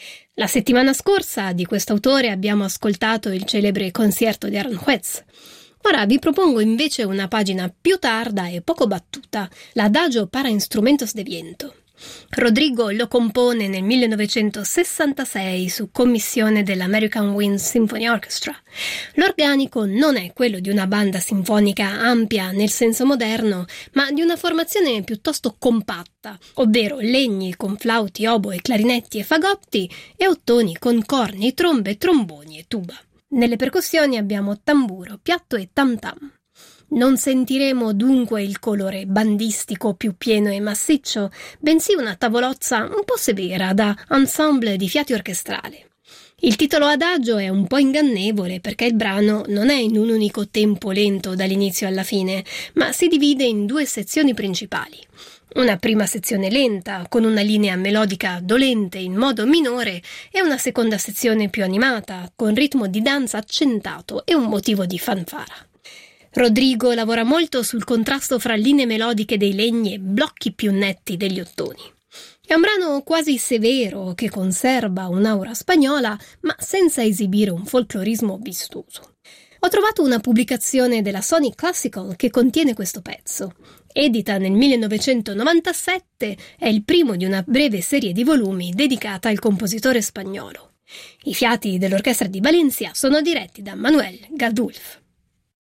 La settimana scorsa di quest'autore abbiamo ascoltato il celebre concerto di Aranjuez. Ora vi propongo invece una pagina più tarda e poco battuta, l'Adagio para instrumentos de viento. Rodrigo lo compone nel 1966 su commissione dell'American Wind Symphony Orchestra. L'organico non è quello di una banda sinfonica ampia nel senso moderno, ma di una formazione piuttosto compatta, ovvero legni con flauti, oboe, clarinetti e fagotti e ottoni con corni, trombe, tromboni e tuba. Nelle percussioni abbiamo tamburo, piatto e tam-tam. Non sentiremo dunque il colore bandistico più pieno e massiccio, bensì una tavolozza un po' severa da ensemble di fiati orchestrali. Il titolo Adagio è un po' ingannevole perché il brano non è in un unico tempo lento dall'inizio alla fine, ma si divide in due sezioni principali. Una prima sezione lenta, con una linea melodica dolente in modo minore, e una seconda sezione più animata, con ritmo di danza accentato e un motivo di fanfara. Rodrigo lavora molto sul contrasto fra linee melodiche dei legni e blocchi più netti degli ottoni. È un brano quasi severo che conserva un'aura spagnola, ma senza esibire un folclorismo vistoso. Ho trovato una pubblicazione della Sony Classical che contiene questo pezzo. Edita nel 1997, è il primo di una breve serie di volumi dedicata al compositore spagnolo. I fiati dell'orchestra di Valencia sono diretti da Manuel Gardulf.